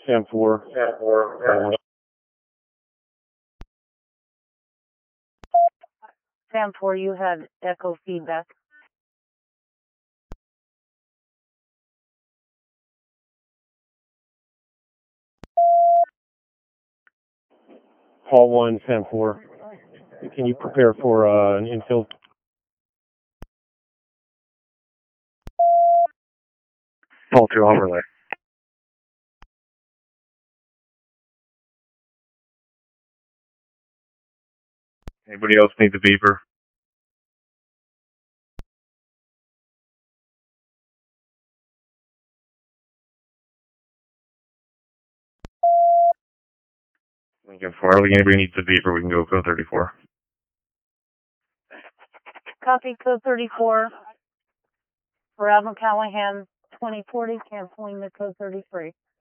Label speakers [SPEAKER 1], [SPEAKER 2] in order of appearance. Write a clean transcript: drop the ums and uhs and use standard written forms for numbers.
[SPEAKER 1] Sam 4.
[SPEAKER 2] Sam 4, you had echo feedback.
[SPEAKER 1] Hall 1, Sam 4. Can you prepare for an infill? Hall 2, overlay. Anybody else need the beeper? Lincoln 4, anybody needs the beeper, we can go code 34.
[SPEAKER 2] Copy code 34. For Alvin Callahan, 2040, canceling the code 33.